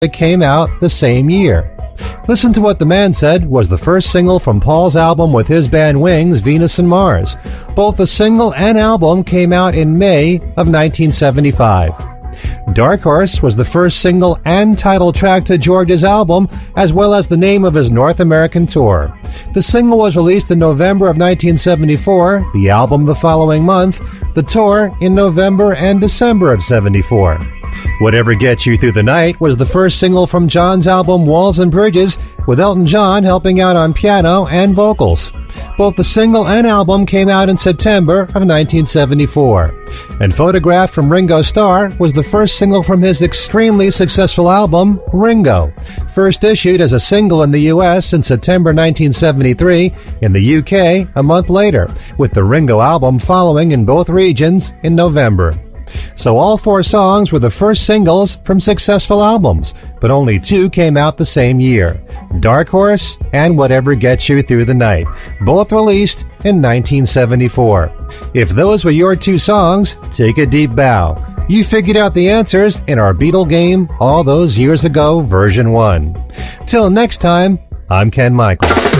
came out the same year. Listen to What the Man Said was the first single from Paul's album with his band Wings, Venus and Mars. Both the single and album came out in May of 1975. Dark Horse was the first single and title track to George's album, as well as the name of his North American tour. The single was released in November of 1974, the album the following month, the tour in November and December of 74. Whatever Gets You Through the Night was the first single from John's album Walls and Bridges, with Elton John helping out on piano and vocals. Both the single and album came out in September of 1974. And Photograph from Ringo Starr was the first single from his extremely successful album, Ringo. First issued as a single in the U.S. in September 1973, in the U.K. a month later, with the Ringo album following in both regions in November. So all 4 songs were the first singles from successful albums, but only 2 came out the same year, Dark Horse and Whatever Gets You Through the Night, both released in 1974. If those were your 2 songs, take a deep bow. You figured out the answers in our Beatle game all those years ago, version 1. Till next time, I'm Ken Michael.